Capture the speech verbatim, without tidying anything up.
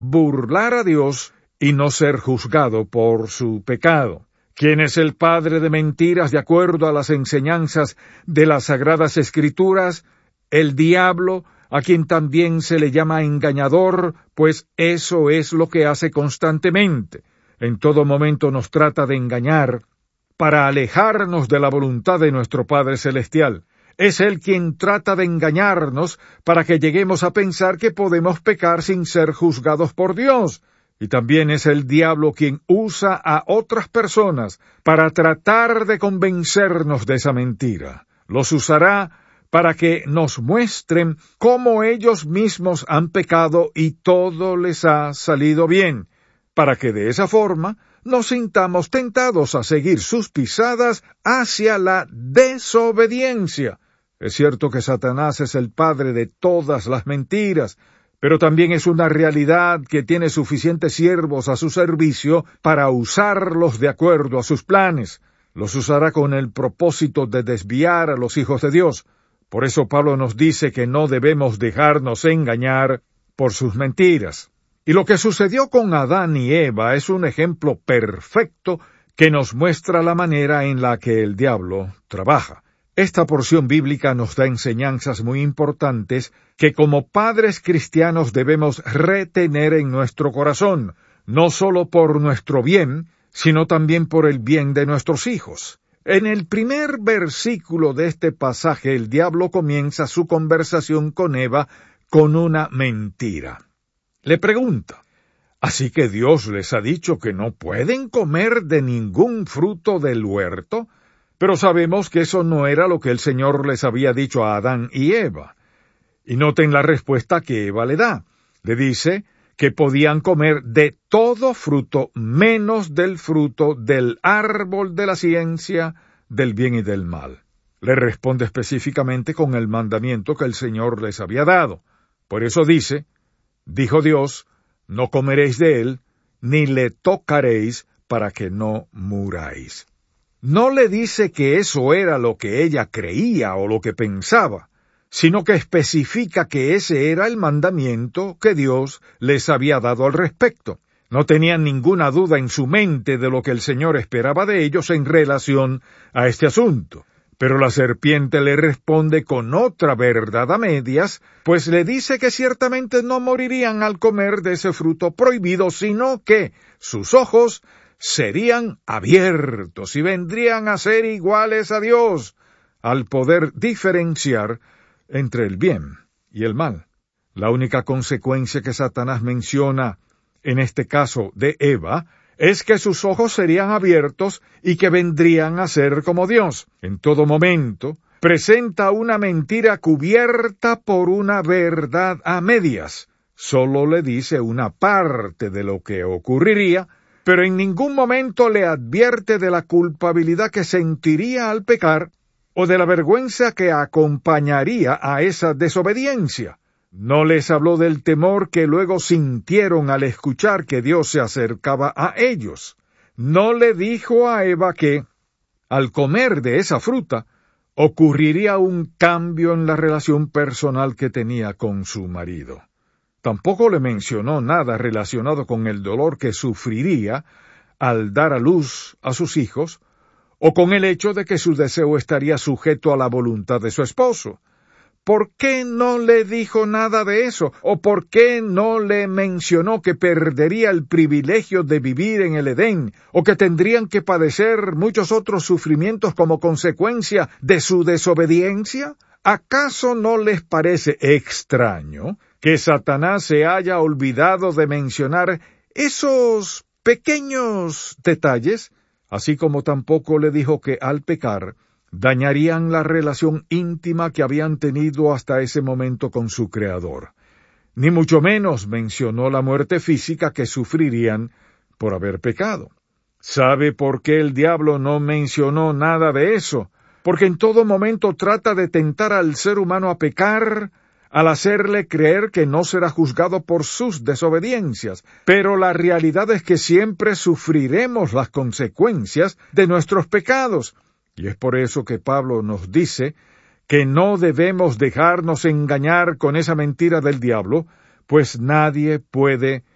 burlar a Dios y no ser juzgado por su pecado. ¿Quién es el padre de mentiras de acuerdo a las enseñanzas de las Sagradas Escrituras? El diablo, a quien también se le llama engañador, pues eso es lo que hace constantemente. En todo momento nos trata de engañar para alejarnos de la voluntad de nuestro Padre Celestial. Es Él quien trata de engañarnos para que lleguemos a pensar que podemos pecar sin ser juzgados por Dios. Y también es el diablo quien usa a otras personas para tratar de convencernos de esa mentira. Los usará para que nos muestren cómo ellos mismos han pecado y todo les ha salido bien, para que de esa forma nos sintamos tentados a seguir sus pisadas hacia la desobediencia. Es cierto que Satanás es el padre de todas las mentiras, pero también es una realidad que tiene suficientes siervos a su servicio para usarlos de acuerdo a sus planes. Los usará con el propósito de desviar a los hijos de Dios. Por eso Pablo nos dice que no debemos dejarnos engañar por sus mentiras. Y lo que sucedió con Adán y Eva es un ejemplo perfecto que nos muestra la manera en la que el diablo trabaja. Esta porción bíblica nos da enseñanzas muy importantes que como padres cristianos debemos retener en nuestro corazón, no solo por nuestro bien, sino también por el bien de nuestros hijos. En el primer versículo de este pasaje, el diablo comienza su conversación con Eva con una mentira. Le pregunta, ¿así que Dios les ha dicho que no pueden comer de ningún fruto del huerto? Pero sabemos que eso no era lo que el Señor les había dicho a Adán y Eva. Y noten la respuesta que Eva le da. Le dice que podían comer de todo fruto, menos del fruto del árbol de la ciencia, del bien y del mal. Le responde específicamente con el mandamiento que el Señor les había dado. Por eso dice, dijo Dios, no comeréis de él, ni le tocaréis para que no muráis. No le dice que eso era lo que ella creía o lo que pensaba, sino que especifica que ese era el mandamiento que Dios les había dado al respecto. No tenían ninguna duda en su mente de lo que el Señor esperaba de ellos en relación a este asunto. Pero la serpiente le responde con otra verdad a medias, pues le dice que ciertamente no morirían al comer de ese fruto prohibido, sino que sus ojos serían abiertos y vendrían a ser iguales a Dios, al poder diferenciar entre el bien y el mal. La única consecuencia que Satanás menciona, en este caso de Eva, es que sus ojos serían abiertos y que vendrían a ser como Dios. En todo momento, presenta una mentira cubierta por una verdad a medias. Solo le dice una parte de lo que ocurriría, pero en ningún momento le advierte de la culpabilidad que sentiría al pecar o de la vergüenza que acompañaría a esa desobediencia. No les habló del temor que luego sintieron al escuchar que Dios se acercaba a ellos. No le dijo a Eva que, al comer de esa fruta, ocurriría un cambio en la relación personal que tenía con su marido. Tampoco le mencionó nada relacionado con el dolor que sufriría al dar a luz a sus hijos, o con el hecho de que su deseo estaría sujeto a la voluntad de su esposo. ¿Por qué no le dijo nada de eso? ¿O por qué no le mencionó que perdería el privilegio de vivir en el Edén, o que tendrían que padecer muchos otros sufrimientos como consecuencia de su desobediencia? ¿Acaso no les parece extraño que Satanás se haya olvidado de mencionar esos pequeños detalles, así como tampoco le dijo que al pecar dañarían la relación íntima que habían tenido hasta ese momento con su Creador? Ni mucho menos mencionó la muerte física que sufrirían por haber pecado. ¿Sabe por qué el diablo no mencionó nada de eso? Porque en todo momento trata de tentar al ser humano a pecar, al hacerle creer que no será juzgado por sus desobediencias. Pero la realidad es que siempre sufriremos las consecuencias de nuestros pecados. Y es por eso que Pablo nos dice que no debemos dejarnos engañar con esa mentira del diablo, pues nadie puede